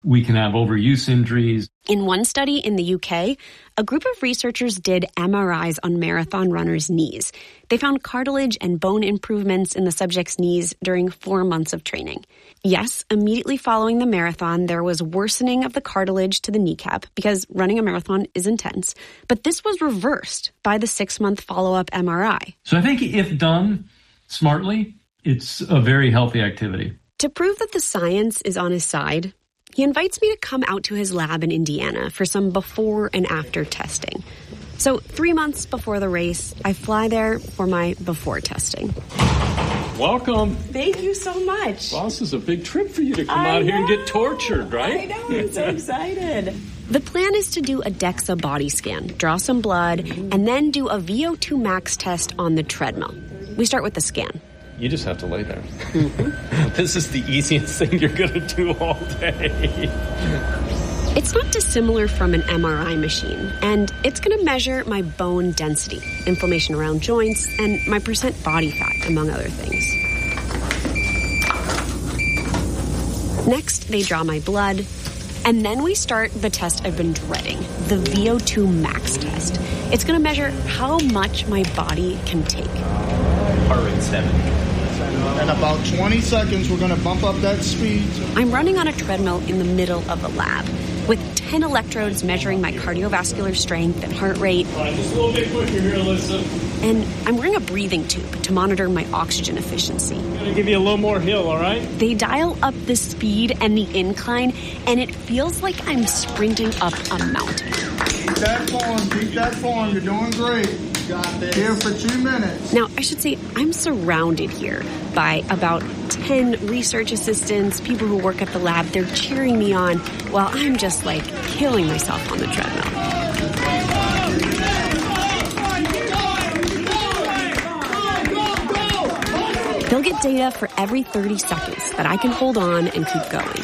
We can have overuse injuries. In one study in the UK, a group of researchers did MRIs on marathon runners' knees. They found cartilage and bone improvements in the subject's knees during 4 months of training. Yes, immediately following the marathon, there was worsening of the cartilage to the kneecap because running a marathon is intense. But this was reversed by the 6-month follow-up MRI. So I think if done smartly, it's a very healthy activity. To prove that the science is on his side, he invites me to come out to his lab in Indiana for some before and after testing. So 3 months before the race, I fly there for my before testing. Welcome. Thank you so much. Well, this is a big trip for you to come out here and get tortured, right? I know, I'm so excited. The plan is to do a DEXA body scan, draw some blood, and then do a VO2 max test on the treadmill. We start with the scan. You just have to lay there. This is the easiest thing you're going to do all day. It's not dissimilar from an MRI machine, and it's going to measure my bone density, inflammation around joints, and my percent body fat, among other things. Next, they draw my blood, and then we start the test I've been dreading, the VO2 max test. It's going to measure how much my body can take. Heart rate 70. In about 20 seconds, we're going to bump up that speed. I'm running on a treadmill in the middle of a lab with 10 electrodes measuring my cardiovascular strength and heart rate. All right, just a little bit quicker here, Alyssa. And I'm wearing a breathing tube to monitor my oxygen efficiency. I'm going to give you a little more hill, all right? They dial up the speed and the incline, and it feels like I'm sprinting up a mountain. Keep that form. You're doing great. Got this. Here for 2 minutes. Now, I should say I'm surrounded here by about 10 research assistants, people who work at the lab. They're cheering me on while I'm just like killing myself on the treadmill. They'll get data for every 30 seconds that I can hold on and keep going.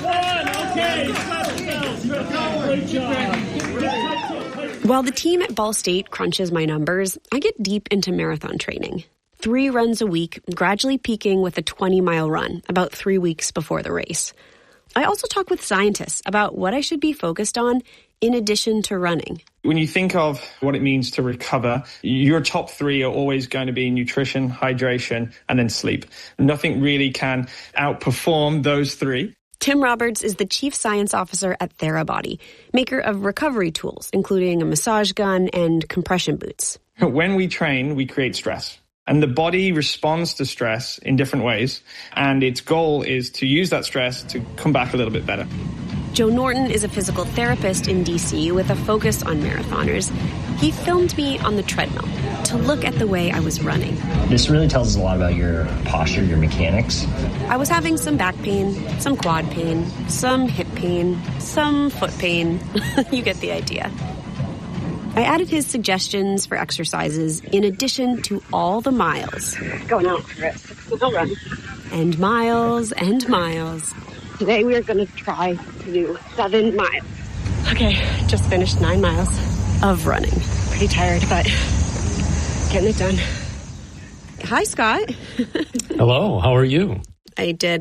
Great job. While the team at Ball State crunches my numbers, I get deep into marathon training. 3 runs a week, gradually peaking with a 20-mile run about 3 weeks before the race. I also talk with scientists about what I should be focused on in addition to running. When you think of what it means to recover, your top 3 are always going to be nutrition, hydration, and then sleep. Nothing really can outperform those 3. Tim Roberts is the chief science officer at Therabody, maker of recovery tools, including a massage gun and compression boots. When we train, we create stress. And the body responds to stress in different ways. And its goal is to use that stress to come back a little bit better. Joe Norton is a physical therapist in D.C. with a focus on marathoners. He filmed me on the treadmill to look at the way I was running. This really tells us a lot about your posture, your mechanics. I was having some back pain, some quad pain, some hip pain, some foot pain. You get the idea. I added his suggestions for exercises in addition to all the miles. Going out for it. We'll run. And miles and miles. Today we are going to try to do 7 miles. Okay, just finished 9 miles of running. Pretty tired, but getting it done. Hi, Scott. Hello, how are you? I did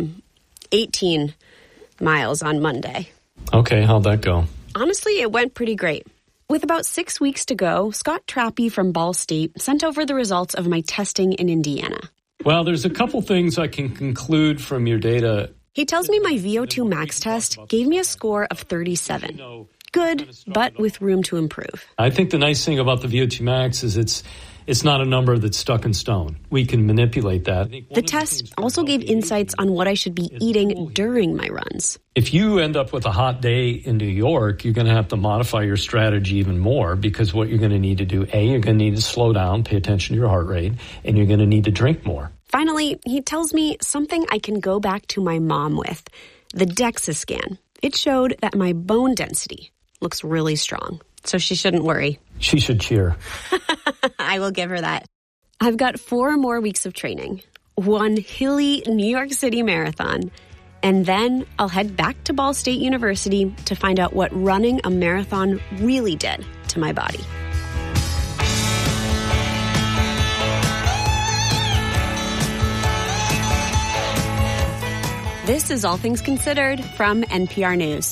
18 miles on Monday. Okay, how'd that go? Honestly, it went pretty great. With about 6 weeks to go, Scott Trappy from Ball State sent over the results of my testing in Indiana. Well, there's a couple things I can conclude from your data. He tells me my VO2 max test gave me a score of 37. Good, but with room to improve. I think the nice thing about the VO2 max is it's not a number that's stuck in stone. We can manipulate that. The test also gave insights on what I should be eating during my runs. If you end up with a hot day in New York, you're going to have to modify your strategy even more because what you're going to need to do, you're going to need to slow down, pay attention to your heart rate, and you're going to need to drink more. Finally, he tells me something I can go back to my mom with, the DEXA scan. It showed that my bone density looks really strong, so she shouldn't worry. She should cheer. I will give her that. I've got 4 more weeks of training, 1 hilly New York City marathon, and then I'll head back to Ball State University to find out what running a marathon really did to my body. This is All Things Considered from NPR News.